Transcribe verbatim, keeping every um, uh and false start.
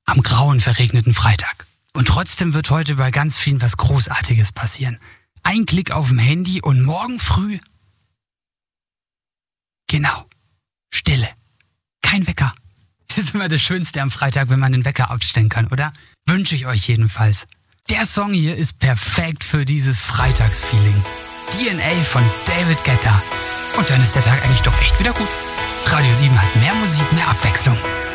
am grauen, verregneten Freitag. Und trotzdem wird heute bei ganz vielen was Großartiges passieren. Ein Klick auf dem Handy und morgen früh... Genau. Stille. Kein Wecker. Das ist immer das Schönste am Freitag, wenn man den Wecker abstellen kann, oder? Wünsche ich euch jedenfalls. Der Song hier ist perfekt für dieses Freitagsfeeling. D N A von David Guetta. Und dann ist der Tag eigentlich doch echt wieder gut. Radio sieben hat mehr Musik, mehr Abwechslung.